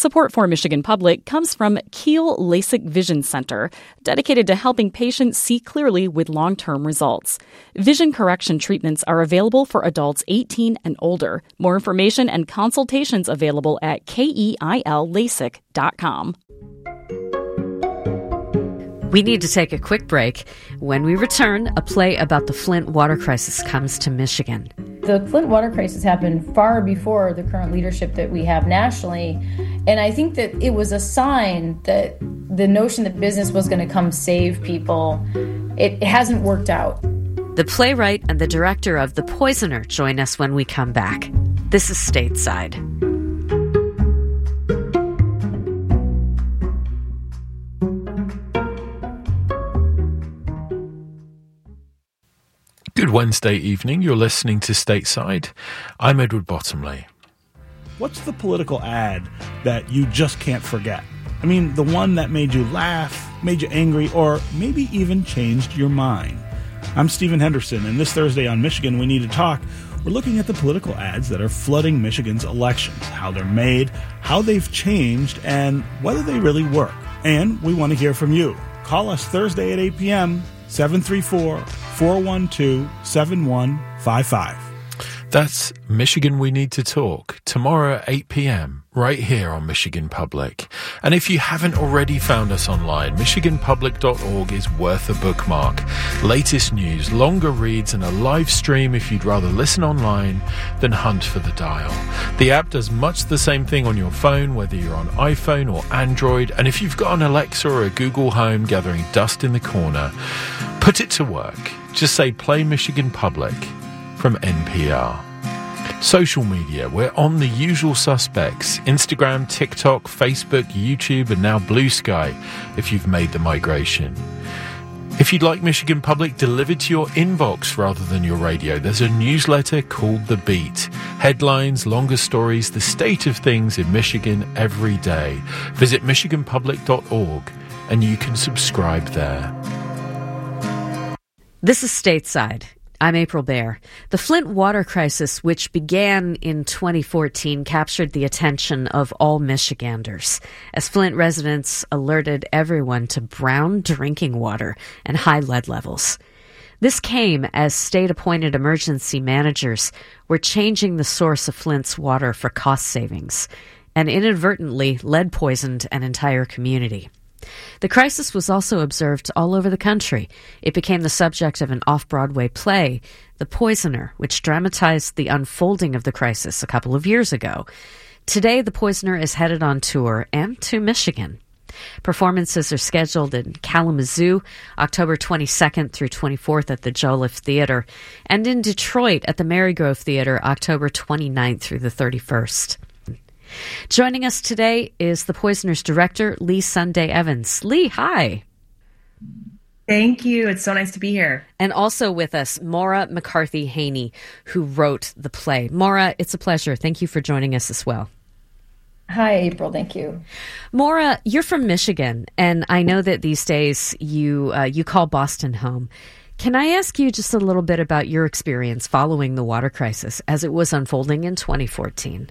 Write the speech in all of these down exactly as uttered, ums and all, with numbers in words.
Support for Michigan Public comes from Kiel LASIK Vision Center, dedicated to helping patients see clearly with long-term results. Vision correction treatments are available for adults eighteen and older. More information and consultations available at keil lasik dot com. We need to take a quick break. When we return, a play about the Flint water crisis comes to Michigan. The Flint water crisis happened far before the current leadership that we have nationally. And I think that it was a sign that the notion that business was going to come save people, it hasn't worked out. The playwright and the director of The Poisoner join us when we come back. This is Stateside. Good Wednesday evening. You're listening to Stateside. I'm Edward Bottomley. What's the political ad that you just can't forget? I mean, the one that made you laugh, made you angry, or maybe even changed your mind. I'm Stephen Henderson, and this Thursday on Michigan We Need to Talk, we're looking at the political ads that are flooding Michigan's elections, how they're made, how they've changed, and whether they really work. And we want to hear from you. Call us Thursday at eight p.m., seven three four, four one two, seven one five five. That's Michigan We Need to Talk, tomorrow at eight p.m, right here on Michigan Public. And if you haven't already found us online, michigan public dot org is worth a bookmark. Latest news, longer reads, and a live stream if you'd rather listen online than hunt for the dial. The app does much the same thing on your phone, whether you're on iPhone or Android. And if you've got an Alexa or a Google Home gathering dust in the corner, put it to work. Just say, play Michigan Public from N P R. Social media, we're on the usual suspects: Instagram, TikTok, Facebook, YouTube, and now Blue Sky, if you've made the migration. If you'd like Michigan Public delivered to your inbox rather than your radio, there's a newsletter called The Beat. Headlines, longer stories, the state of things in Michigan every day. Visit michigan public dot org and you can subscribe there. This is Stateside. I'm April Baer. The Flint water crisis, which began in twenty fourteen, captured the attention of all Michiganders as Flint residents alerted everyone to brown drinking water and high lead levels. This came as state-appointed emergency managers were changing the source of Flint's water for cost savings and inadvertently lead poisoned an entire community. The crisis was also observed all over the country. It became the subject of an off-Broadway play, The Poisoner, which dramatized the unfolding of the crisis a couple of years ago. Today, The Poisoner is headed on tour and to Michigan. Performances are scheduled in Kalamazoo, October twenty-second through twenty-fourth at the Joliffe Theater, and in Detroit at the Marygrove Theater, October twenty-ninth through the thirty-first. Joining us today is The Poisoner's director, Lee Sunday Evans. Lee, hi. Thank you. It's so nice to be here. And also with us, Maura McCarthy Haney, who wrote the play. Maura, it's a pleasure. Thank you for joining us as well. Hi, April. Thank you. Maura, you're from Michigan, and I know that these days you uh, you call Boston home. Can I ask you just a little bit about your experience following the water crisis as it was unfolding in twenty fourteen?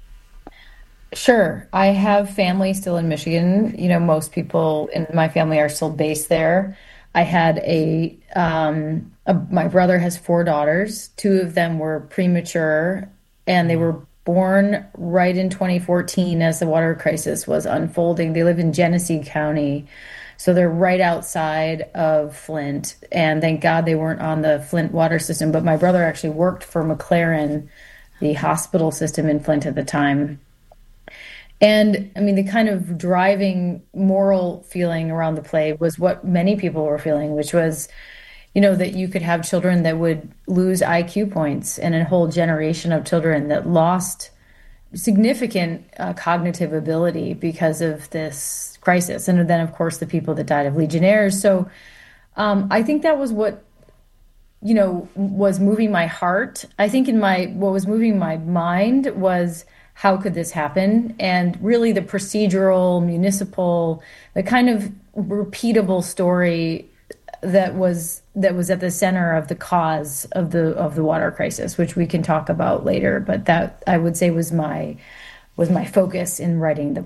Sure. I have family still in Michigan. You know, most people in my family are still based there. I had a, um, a my brother has four daughters. Two of them were premature, and they were born right in twenty fourteen as the water crisis was unfolding. They live in Genesee County, so they're right outside of Flint. And thank God they weren't on the Flint water system. But my brother actually worked for McLaren, the hospital system in Flint at the time. And I mean, the kind of driving moral feeling around the play was what many people were feeling, which was, you know, that you could have children that would lose I Q points and a whole generation of children that lost significant uh, cognitive ability because of this crisis. And then, of course, the people that died of Legionnaires. So um, I think that was what, you know, was moving my heart. I think in my, what was moving my mind was, how could this happen? And really the procedural, municipal, the kind of repeatable story that was that was at the center of the cause of the of the water crisis, which we can talk about later. But that, I would say, was my was my focus in writing the